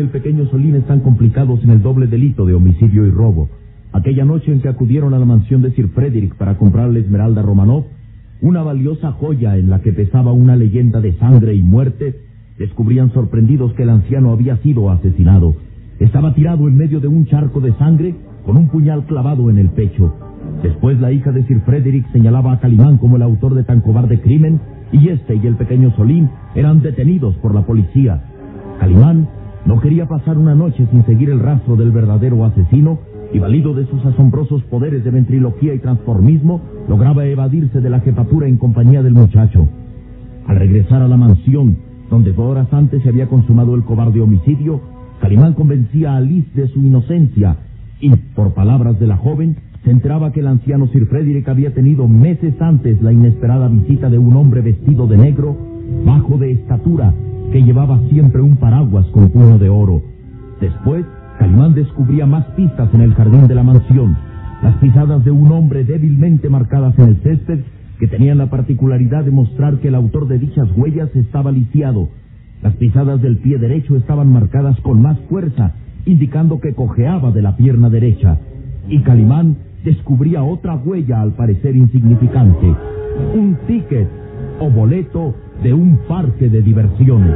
el pequeño Solín están complicados en el doble delito de homicidio y robo. Aquella noche en que acudieron a la mansión de Sir Frederick para comprar la esmeralda Romanov, una valiosa joya en la que pesaba una leyenda de sangre y muerte, descubrían sorprendidos que el anciano había sido asesinado. Estaba tirado en medio de un charco de sangre con un puñal clavado en el pecho. Después la hija de Sir Frederick señalaba a Calimán como el autor de tan cobarde crimen, y este y el pequeño Solín eran detenidos por la policía. Calimán no quería pasar una noche sin seguir el rastro del verdadero asesino, y valido de sus asombrosos poderes de ventriloquía y transformismo, lograba evadirse de la jefatura en compañía del muchacho. Al regresar a la mansión, donde 2 horas antes se había consumado el cobarde homicidio, Calimán convencía a Liz de su inocencia y, por palabras de la joven, se enteraba que el anciano Sir Frederick había tenido meses antes la inesperada visita de un hombre vestido de negro, bajo de estatura, que llevaba siempre un paraguas con puño de oro. Después, Calimán descubría más pistas en el jardín de la mansión, las pisadas de un hombre débilmente marcadas en el césped, que tenían la particularidad de mostrar que el autor de dichas huellas estaba lisiado. Las pisadas del pie derecho estaban marcadas con más fuerza, indicando que cojeaba de la pierna derecha. Y Calimán descubría otra huella al parecer insignificante, un ticket o boleto de un parque de diversiones.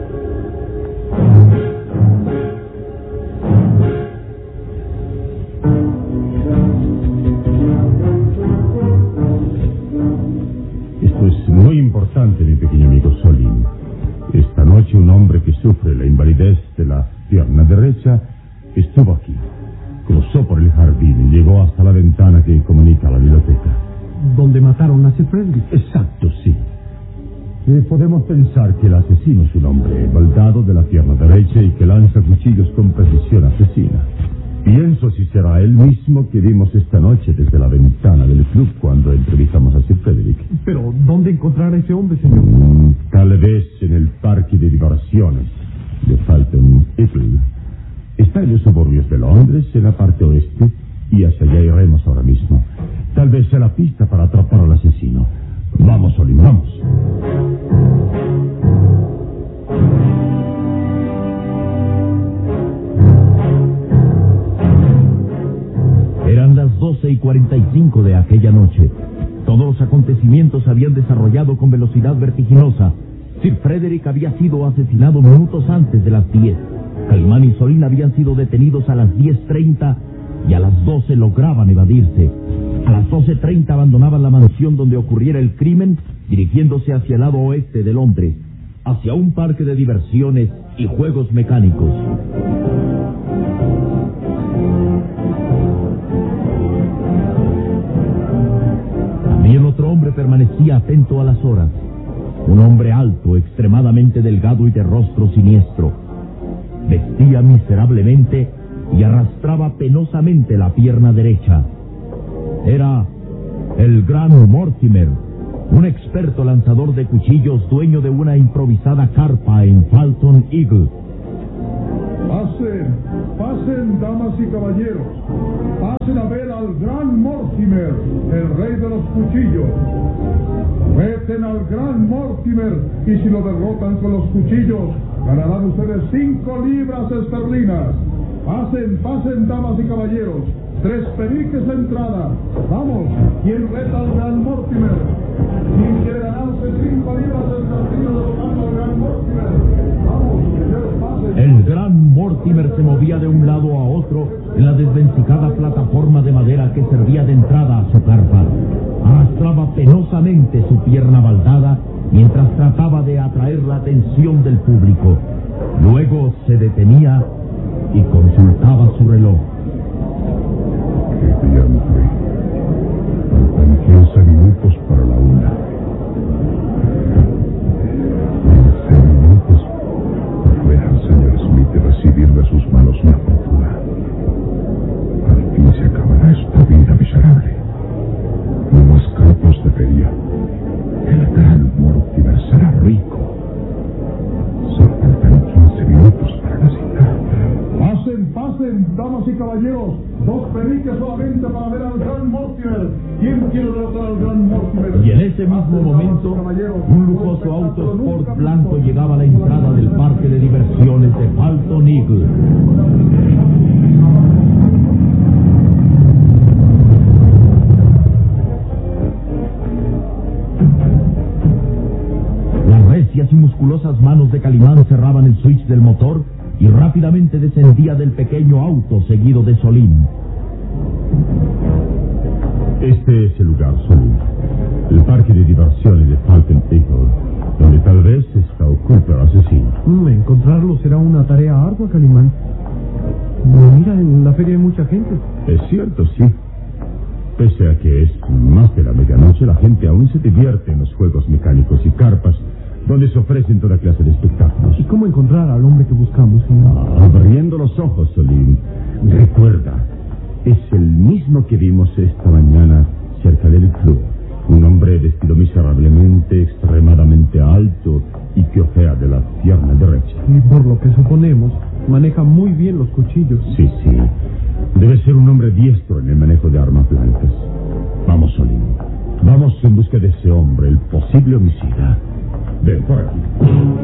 Esto es muy importante, mi pequeño amigo Solín. Esta noche un hombre que sufre la invalidez de la pierna derecha estuvo aquí. Cruzó por el jardín y llegó hasta la ventana que comunica a la biblioteca. ¿Donde mataron a Sir Frederick? Exacto, sí. Podemos pensar que el asesino es un hombre baldado de la pierna derecha y que lanza cuchillos con precisión asesina. Pienso si será él mismo que vimos esta noche desde la ventana del club cuando entrevistamos a Sir Frederick. Pero, ¿dónde encontrar a ese hombre, señor? Tal vez en el parque de diversiones de Fulton Eagle. Está en los suburbios de Londres, en la parte oeste, y hacia allá iremos ahora mismo. Tal vez sea la pista para atrapar al asesino. Vamos, Solín, vamos. Eran las 12:45 de aquella noche. Todos los acontecimientos se habían desarrollado con velocidad vertiginosa. Sir Frederick había sido asesinado minutos antes de las 10. Calimán y Solín habían sido detenidos a las 10:30 y a las 12 lograban evadirse. A las 12:30 abandonaban la mansión donde ocurriera el crimen, dirigiéndose hacia el lado oeste de Londres, hacia un parque de diversiones y juegos mecánicos. También otro hombre permanecía atento a las horas. Un hombre alto, extremadamente delgado y de rostro siniestro. Vestía miserablemente y arrastraba penosamente la pierna derecha. Era el gran Mortimer, un experto lanzador de cuchillos, dueño de una improvisada carpa en Fulton Eagle. Pasen, damas y caballeros. Pasen a ver al gran Mortimer, el rey de los cuchillos. Reten al gran Mortimer y si lo derrotan con los cuchillos, ganarán ustedes 5 libras esterlinas. Pasen, damas y caballeros. 3 peniques de entrada. Vamos, ¿quién reta al gran Mortimer? ¿Quién quiere ganarse 5 libras esterlinas derrotando al gran Mortimer? Vamos, señores, pasen. El gran Mortimer se movía de un lado a otro en la desvencijada plataforma de madera que servía de entrada a su carpa. Arrastraba penosamente su pierna baldada mientras trataba de atraer la atención del público. Luego se detenía y consultaba su reloj. ¿Qué día me fue? Faltan 15 minutos para la 1. 15 minutos. Pueda el señor Smith recibir de sus manos una fortuna. Al fin se acabará esta vida miserable. No más campos de feria. El gran Mortimer será rico. Solo faltan 15 minutos para la cita. Pasen, damas y caballeros. 2 peniques solamente para ver al gran Mortimer. ¿Quién quiere derrotar al gran Mortimer? Y en ese mismo momento, un lujoso auto Sport blanco llegaba a la entrada del parque de diversiones. producciones de Falcon Eagle. Las recias y musculosas manos de Calimán cerraban el switch del motor y rápidamente descendía del pequeño auto seguido de Solín. Este es el lugar, Solín. El parque de diversiones de Falcon Eagle, donde tal vez está oculto el asesino. Encontrarlo será una tarea ardua, Calimán. Mira, en la feria hay mucha gente. Es cierto, sí. Pese a que es más de la medianoche, la gente aún se divierte en los juegos mecánicos y carpas, donde se ofrecen toda clase de espectáculos. ¿Y cómo encontrar al hombre que buscamos? Abriendo los ojos, Solín. Recuerda, es el mismo que vimos esta mañana cerca del club. Un hombre vestido miserablemente, extremadamente alto y que ojea de la pierna derecha. Y por lo que suponemos, maneja muy bien los cuchillos. Sí. Debe ser un hombre diestro en el manejo de armas blancas. Vamos, Solín. Vamos en busca de ese hombre, el posible homicida. Ven por aquí.